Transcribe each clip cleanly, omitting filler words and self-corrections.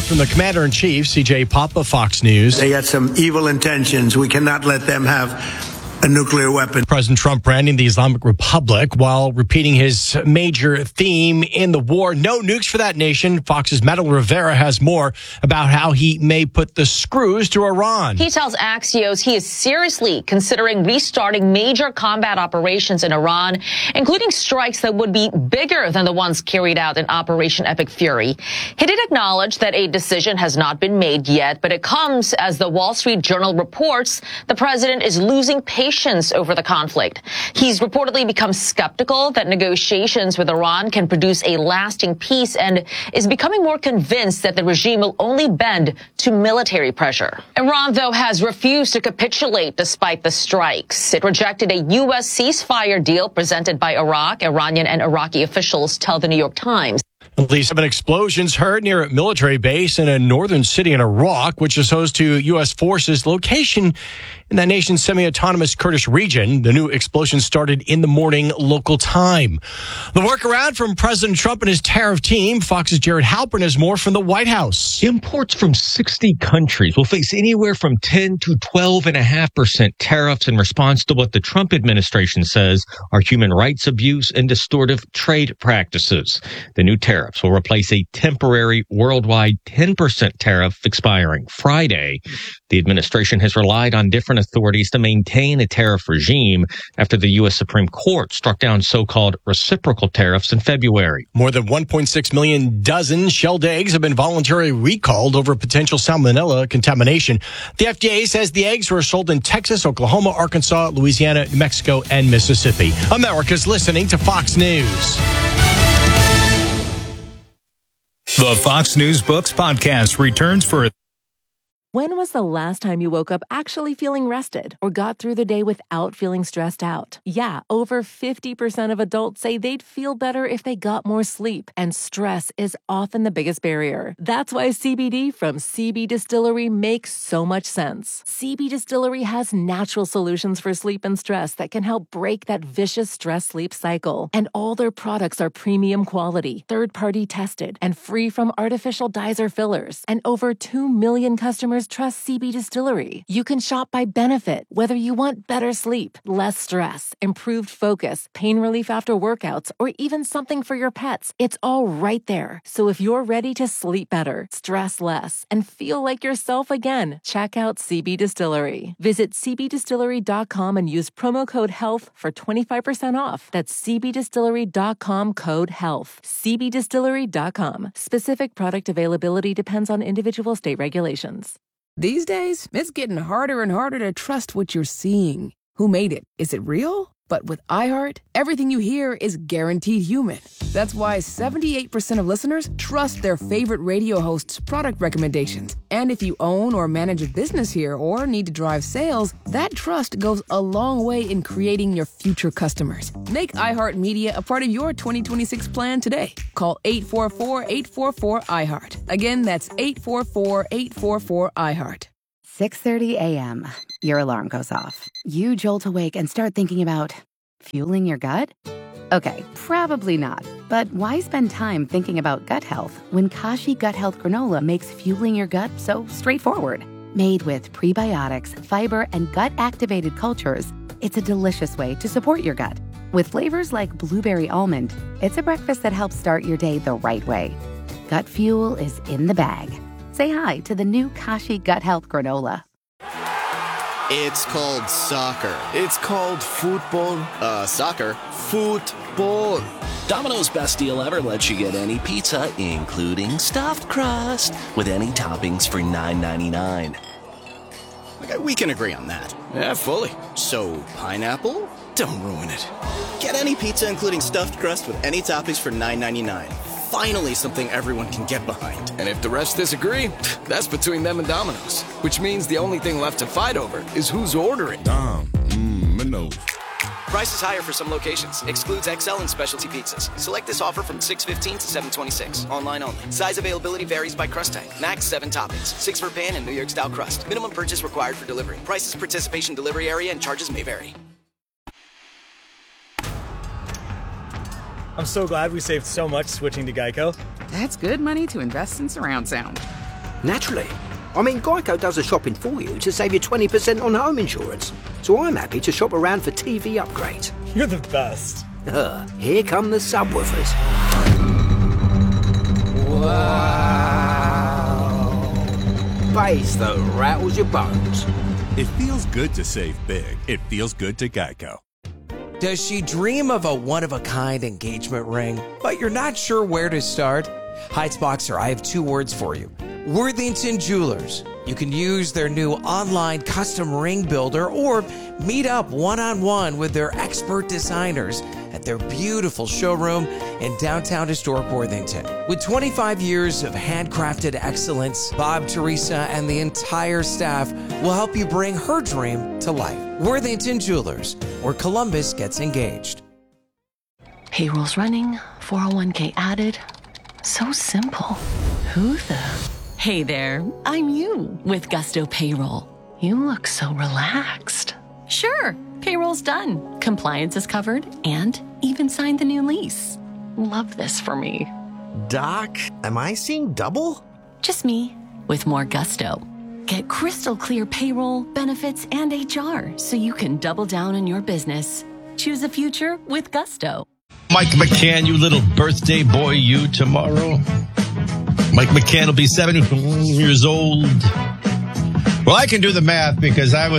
out from the Commander-in-Chief, C.J. Papa, Fox News. They got some evil intentions. We cannot let them have a nuclear weapon. President Trump branding the Islamic Republic while repeating his major theme in the war. No nukes for that nation. Fox's Madeline Rivera has more about how he may put the screws to Iran. He tells Axios he is seriously considering restarting major combat operations in Iran, including strikes that would be bigger than the ones carried out in Operation Epic Fury. He did acknowledge that a decision has not been made yet, but it comes as the Wall Street Journal reports the president is losing patience over the conflict. He's reportedly become skeptical that negotiations with Iran can produce a lasting peace and is becoming more convinced that the regime will only bend to military pressure. Iran, though, has refused to capitulate despite the strikes. It rejected a U.S. ceasefire deal presented by Iraq. Iranian and Iraqi officials tell the New York Times. At least 7 explosions heard near a military base in a northern city in Iraq, which is host to U.S. forces location in that nation's semi-autonomous Kurdish region. The new explosion started in the morning local time. The workaround from President Trump and his tariff team. Fox's Jared Halpern has more from the White House. Imports from 60 countries will face anywhere from 10 to 12.5% tariffs in response to what the Trump administration says are human rights abuse and distortive trade practices. The new tariffs will replace a temporary worldwide 10% tariff expiring Friday. The administration has relied on different authorities to maintain a tariff regime after the U.S. Supreme Court struck down so-called reciprocal tariffs in February. More than 1.6 million dozen shelled eggs have been voluntarily recalled over potential salmonella contamination. The FDA says the eggs were sold in Texas, Oklahoma, Arkansas, Louisiana, New Mexico, and Mississippi. America's listening to Fox News. The Fox News Books podcast returns for... When was the last time you woke up actually feeling rested or got through the day without feeling stressed out? Yeah, over 50% of adults say they'd feel better if they got more sleep, and stress is often the biggest barrier. That's why CBD from CB Distillery makes so much sense. CB Distillery has natural solutions for sleep and stress that can help break that vicious stress-sleep cycle. And all their products are premium quality, third-party tested, and free from artificial dyes or fillers. And over 2 million customers trust CB Distillery. You can shop by benefit, whether you want better sleep, less stress, improved focus, pain relief after workouts, or even something for your pets. It's all right there. So if you're ready to sleep better, stress less, and feel like yourself again, check out CB Distillery. Visit cbdistillery.com and use promo code HEALTH for 25% off. That's cbdistillery.com, code HEALTH. cbdistillery.com. Specific product availability depends on individual state regulations. These days, it's getting harder and harder to trust what you're seeing. Who made it? Is it real? But with iHeart, everything you hear is guaranteed human. That's why 78% of listeners trust their favorite radio hosts' product recommendations. And if you own or manage a business here or need to drive sales, that trust goes a long way in creating your future customers. Make iHeartMedia a part of your 2026 plan today. Call 844-844-iHeart. Again, that's 844-844-iHeart. 6:30 a.m. Your alarm goes off. You jolt awake and start thinking about fueling your gut? Okay, probably not. But why spend time thinking about gut health when Kashi Gut Health Granola makes fueling your gut so straightforward? Made with prebiotics, fiber, and gut-activated cultures, it's a delicious way to support your gut. With flavors like blueberry almond, it's a breakfast that helps start your day the right way. Gut fuel is in the bag. Say hi to the new Kashi Gut Health Granola. It's called soccer. It's called football. Soccer. Football. Domino's best deal ever lets you get any pizza, including stuffed crust, with any toppings for $9.99. Okay, we can agree on that. Yeah, fully. So, pineapple? Don't ruin it. Get any pizza, including stuffed crust, with any toppings for $9.99. Finally something everyone can get behind. And if the rest disagree, that's between them and Domino's. Which means the only thing left to fight over is who's ordering. Domino's. Price is higher for some locations. Excludes XL and specialty pizzas. Select this offer from 6/15 to 7/26. Online only. Size availability varies by crust type. Max 7 toppings. 6 for pan and New York style crust. Minimum purchase required for delivery. Prices, participation, delivery area, and charges may vary. I'm so glad we saved so much switching to Geico. That's good money to invest in surround sound. Naturally. I mean, Geico does the shopping for you to save you 20% on home insurance. So I'm happy to shop around for TV upgrades. You're the best. Here come the subwoofers. Wow. Bass that rattles your bones. It feels good to save big. It feels good to Geico. Does she dream of a one-of-a-kind engagement ring, but you're not sure where to start? Heights Boxer, I have 2 words for you. Worthington Jewelers. You can use their new online custom ring builder or meet up one-on-one with their expert designers at their beautiful showroom in downtown historic Worthington. With 25 years of handcrafted excellence, Bob, Teresa, and the entire staff will help you bring her dream to life. Worthington Jewelers, where Columbus gets engaged. Payroll's running, 401k added. So simple. Who the... Hey there, I'm you with Gusto Payroll. You look so relaxed. Sure, payroll's done. Compliance is covered and even signed the new lease. Love this for me. Doc, am I seeing double? Just me with more Gusto. Get crystal clear payroll, benefits, and HR so you can double down on your business. Choose a future with Gusto. Mike McCann, you little birthday boy, you tomorrow. Mike McCann will be 7 years old. Well, I can do the math because I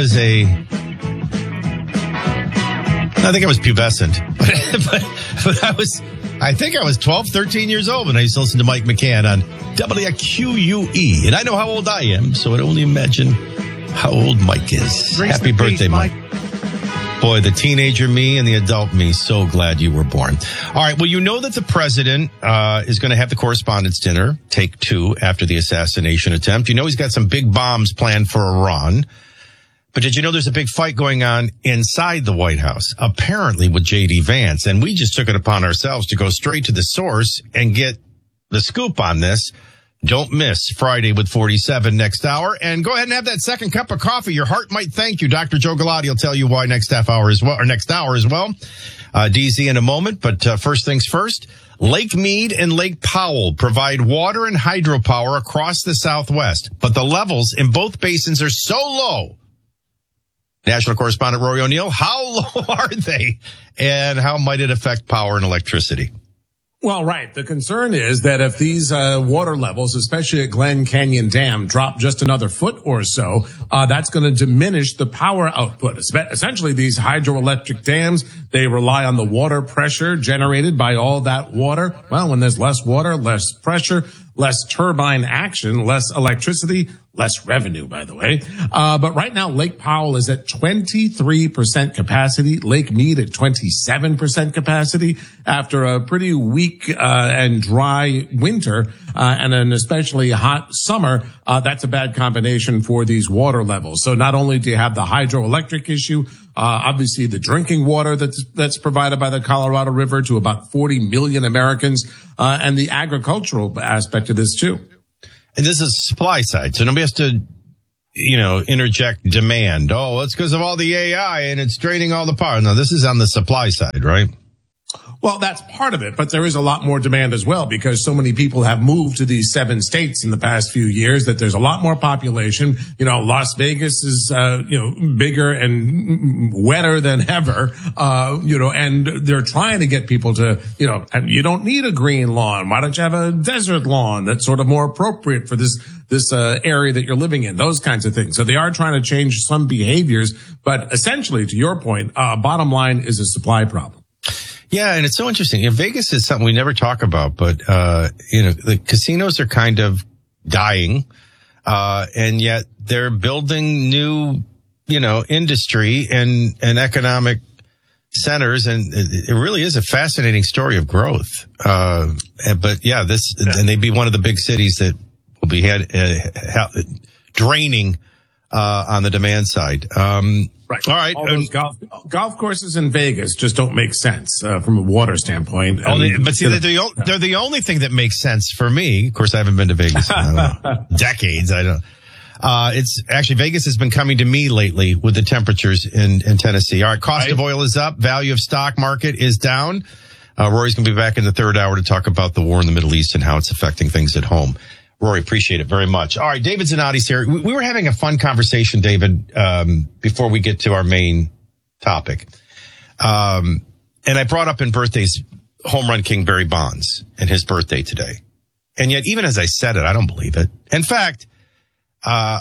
think I was pubescent. but I think I was 12, 13 years old when I used to listen to Mike McCann on WQUE. And I know how old I am, so I can only imagine how old Mike is. Happy birthday, Mike. Boy, the teenager me and the adult me, so glad you were born. All right, well, you know that the president is going to have the Correspondents' Dinner, take 2, after the assassination attempt. You know he's got some big bombs planned for Iran. But did you know there's a big fight going on inside the White House, apparently with J.D. Vance? And we just took it upon ourselves to go straight to the source and get the scoop on this. Don't miss Friday with 47 next hour. And go ahead and have that second cup of coffee. Your heart might thank you. Dr. Joe Galati will tell you why next hour as well. DZ in a moment. But first things first, Lake Mead and Lake Powell provide water and hydropower across the Southwest. But the levels in both basins are so low. National correspondent Rory O'Neill, how low are they? And how might it affect power and electricity? Well, right. The concern is that if these water levels, especially at Glen Canyon Dam, drop just another foot or so, that's going to diminish the power output. Essentially, these hydroelectric dams, they rely on the water pressure generated by all that water. Well, when there's less water, less pressure, less turbine action, less electricity, less revenue, by the way. But right now, Lake Powell is at 23% capacity. Lake Mead at 27% capacity after a pretty weak and dry winter and an especially hot summer. That's a bad combination for these water levels. So not only do you have the hydroelectric issue, obviously the drinking water that's provided by the Colorado River to about 40 million Americans, and the agricultural aspect of this too. And this is supply side, so nobody has to, interject demand. Oh, it's because of all the AI and it's draining all the power. No, this is on the supply side, right? Well, that's part of it, but there is a lot more demand as well because so many people have moved to these 7 states in the past few years that there's a lot more population. Las Vegas is, bigger and wetter than ever, and they're trying to get people to, and you don't need a green lawn. Why don't you have a desert lawn that's sort of more appropriate for this area that you're living in, those kinds of things. So they are trying to change some behaviors, but essentially, to your point, bottom line is a supply problem. Yeah, and it's so interesting. Vegas is something we never talk about, but, the casinos are kind of dying, and yet they're building new, industry and economic centers, and it really is a fascinating story of growth. But yeah, and they'd be one of the big cities that will be draining, on the demand side. Right. All right. All those golf courses in Vegas just don't make sense from a water standpoint. But see, they're the only thing that makes sense for me. Of course, I haven't been to Vegas in decades. It's actually Vegas has been coming to me lately with the temperatures in Tennessee. All right. Cost of oil is up. Value of stock market is down. Rory's going to be back in the third hour to talk about the war in the Middle East and how it's affecting things at home. Rory, appreciate it very much. All right, David Zanotti's here. We were having a fun conversation, David, before we get to our main topic. And I brought up in birthdays home run king Barry Bonds and his birthday today. And yet, even as I said it, I don't believe it. In fact, I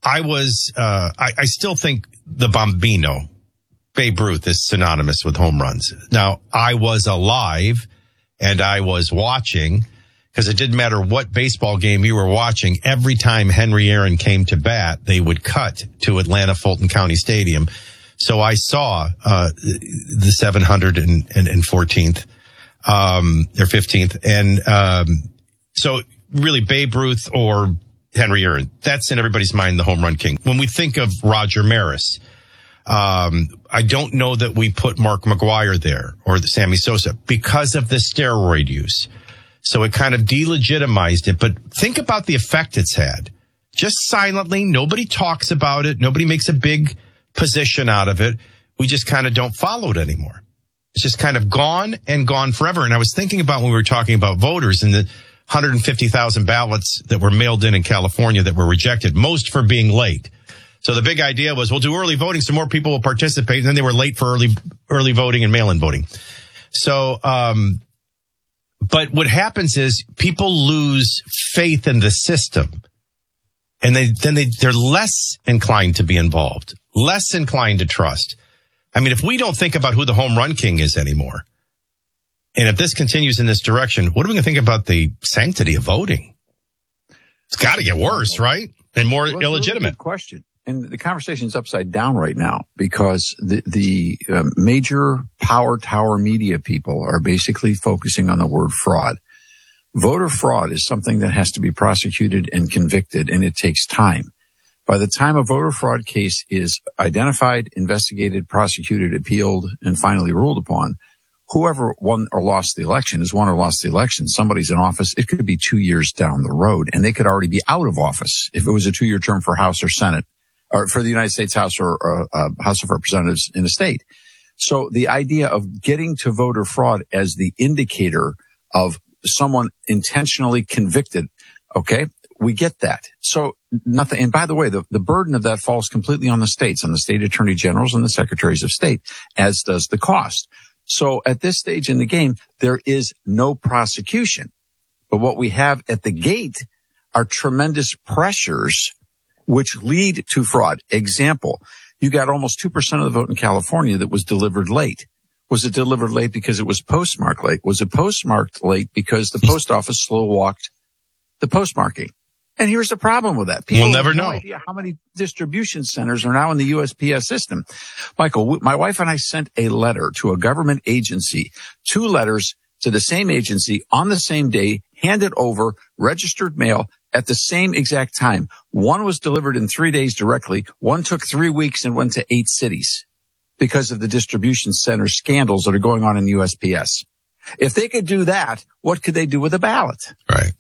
still think the Bambino, Babe Ruth, is synonymous with home runs. Now, I was alive and I was watching, because it didn't matter what baseball game you were watching. Every time Henry Aaron came to bat, they would cut to Atlanta Fulton County Stadium. So I saw the 714th or 15th. And so really Babe Ruth or Henry Aaron, that's in everybody's mind the home run king. When we think of Roger Maris, I don't know that we put Mark McGwire there or the Sammy Sosa because of the steroid use. So it kind of delegitimized it. But think about the effect it's had. Just silently, nobody talks about it. Nobody makes a big position out of it. We just kind of don't follow it anymore. It's just kind of gone and gone forever. And I was thinking about when we were talking about voters and the 150,000 ballots that were mailed in California that were rejected, most for being late. So the big idea was, we'll do early voting so more people will participate. And then they were late for early voting and mail-in voting. So, but what happens is people lose faith in the system, and they're less inclined to be involved, less inclined to trust. I mean, if we don't think about who the home run king is anymore, and if this continues in this direction, what are we going to think about the sanctity of voting? It's got to get worse, right? And more illegitimate. Really good question. And the conversation's upside down right now because the major power tower media people are basically focusing on the word fraud. Voter fraud is something that has to be prosecuted and convicted, and it takes time. By the time a voter fraud case is identified, investigated, prosecuted, appealed, and finally ruled upon, whoever won or lost the election is won or lost the election. Somebody's in office. It could be 2 years down the road, and they could already be out of office if it was a 2-year term for House or Senate, or for the United States House or House of Representatives in a state. So the idea of getting to voter fraud as the indicator of someone intentionally convicted, okay, we get that. So nothing. And by the way, the burden of that falls completely on the states, on the state attorney generals and the secretaries of state, as does the cost. So at this stage in the game, there is no prosecution. But what we have at the gate are tremendous pressures which lead to fraud. Example, you got almost 2% of the vote in California that was delivered late. Was it delivered late because it was postmarked late? Was it postmarked late because the post office slow walked the postmarking? And here's the problem with that. People we'll never have no know idea how many distribution centers are now in the USPS system. Michael, my wife and I sent a letter to a government agency, 2 letters to the same agency on the same day, handed over, registered mail at the same exact time. One was delivered in 3 days directly. One took 3 weeks and went to 8 cities because of the distribution center scandals that are going on in the USPS. If they could do that, what could they do with a ballot? Right.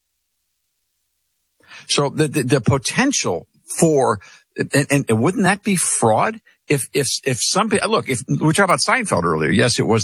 So the potential for, and wouldn't that be fraud? If some, look, if we were talking about Seinfeld earlier, yes, it was